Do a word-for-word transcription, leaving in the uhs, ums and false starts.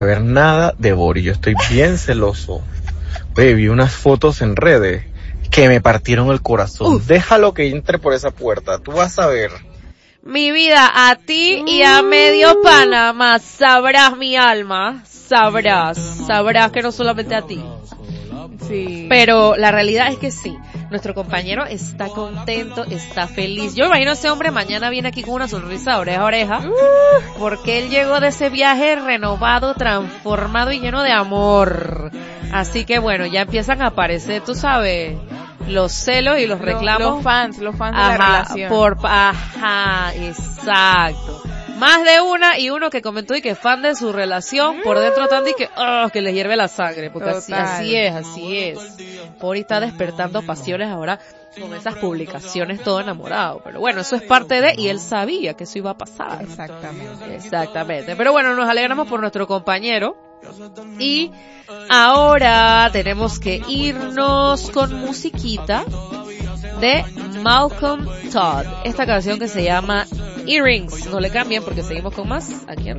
ver nada de Boris, yo estoy bien celoso. Oye, vi unas fotos en redes que me partieron el corazón. Uf. Déjalo que entre por esa puerta, tú vas a ver. Mi vida, a ti y a medio Panamá, sabrás mi alma, sabrás, sabrás que no solamente a ti. Sí. Pero la realidad es que sí, nuestro compañero está contento, está feliz. Yo me imagino ese hombre mañana viene aquí con una sonrisa oreja a oreja, uh. porque él llegó de ese viaje renovado, transformado y lleno de amor. Así que bueno, ya empiezan a aparecer, tú sabes, los celos y los reclamos. Los, los fans, los fans ajá, de la relación. Por, ajá, exacto. Más de una y uno que comentó y que es fan de su relación, por dentro tanto y que, oh, que le hierve la sangre, porque así, así es, así es. Pori está despertando pasiones ahora con esas publicaciones todo enamorado, pero bueno, eso es parte de, y él sabía que eso iba a pasar. Exactamente. Exactamente. Pero bueno, nos alegramos por nuestro compañero. Y ahora tenemos que irnos con musiquita de Malcolm Todd. Esta canción que se llama Earrings. No le cambien porque seguimos con más aquí en